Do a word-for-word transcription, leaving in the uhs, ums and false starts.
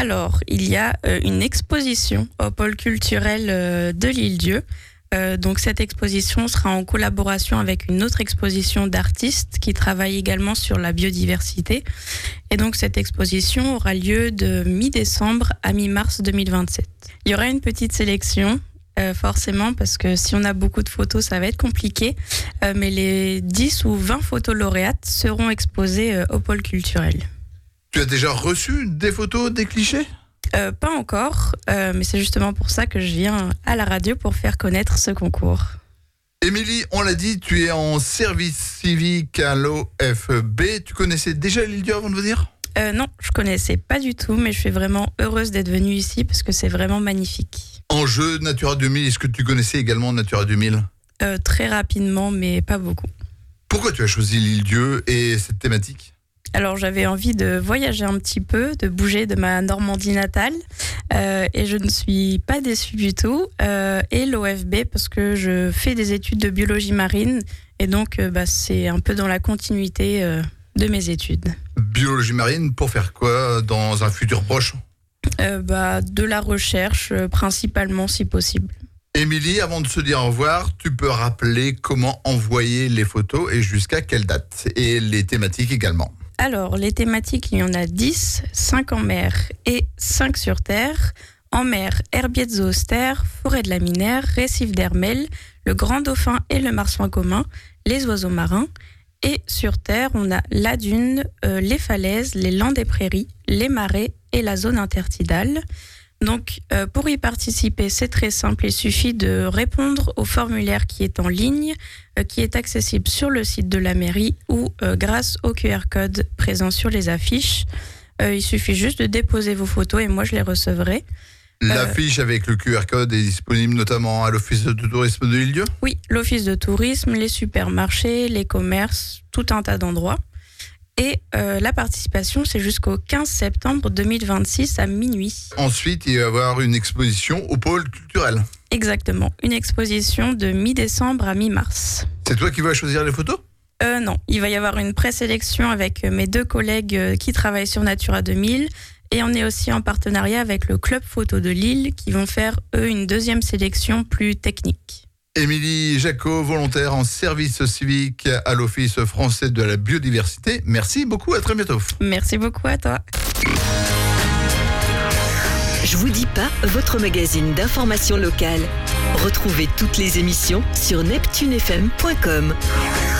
Alors, il y a euh, une exposition au pôle culturel euh, de l'Île-Dieu. Euh, donc cette exposition sera en collaboration avec une autre exposition d'artistes qui travaillent également sur la biodiversité. Et donc cette exposition aura lieu de mi-décembre à mi-mars deux mille vingt-sept. Il y aura une petite sélection, euh, forcément, parce que si on a beaucoup de photos, ça va être compliqué. Euh, mais les dix ou vingt photos lauréates seront exposées euh, au pôle culturel. Tu as déjà reçu des photos, des clichés ? Euh, pas encore, euh, mais c'est justement pour ça que je viens à la radio pour faire connaître ce concours. Émilie, on l'a dit, tu es en service civique à l'O F B. Tu connaissais déjà l'Île-Dieu avant de venir ? euh, Non, je connaissais pas du tout, mais je suis vraiment heureuse d'être venue ici parce que c'est vraiment magnifique. Enjeu Natura deux mille, est-ce que tu connaissais également Natura deux mille ? euh, Très rapidement, mais pas beaucoup. Pourquoi tu as choisi l'Île-Dieu et cette thématique ? Alors j'avais envie de voyager un petit peu, de bouger de ma Normandie natale euh, et je ne suis pas déçue du tout. Euh, et l'O F B parce que je fais des études de biologie marine et donc euh, bah, c'est un peu dans la continuité euh, de mes études. Biologie marine, pour faire quoi dans un futur proche ? euh, bah, De la recherche euh, principalement si possible. Émilie, avant de se dire au revoir, tu peux rappeler comment envoyer les photos et jusqu'à quelle date ? Et les thématiques également. Alors, les thématiques, il y en a dix, cinq en mer et cinq sur terre. En mer, herbiers de zoostère, forêt de laminaire, récifs d'Hermel, le grand dauphin et le marsouin commun, les oiseaux marins. Et sur terre, on a la dune, euh, les falaises, les landes et prairies, les marais et la zone intertidale. Donc, euh, pour y participer, c'est très simple. Il suffit de répondre au formulaire qui est en ligne, euh, qui est accessible sur le site de la mairie ou euh, grâce au Q R code présent sur les affiches. Euh, il suffit juste de déposer vos photos et moi, je les recevrai. L'affiche euh, avec le Q R code est disponible notamment à l'Office de tourisme de l'Île-Dieu ? Oui, l'Office de tourisme, les supermarchés, les commerces, tout un tas d'endroits. Et euh, la participation, c'est jusqu'au quinze septembre deux mille vingt-six à minuit. Ensuite, il va y avoir une exposition au pôle culturel. Exactement, une exposition de mi-décembre à mi-mars. C'est toi qui vas choisir les photos ? euh, Non, il va y avoir une présélection avec mes deux collègues qui travaillent sur Natura deux mille. Et on est aussi en partenariat avec le Club Photo de Lille qui vont faire, eux, une deuxième sélection plus technique. Émilie Jacot, volontaire en service civique à l'Office français de la biodiversité. Merci beaucoup, à très bientôt. Merci beaucoup à toi. Je vous dis pas, votre magazine d'information locale. Retrouvez toutes les émissions sur neptune f m point com.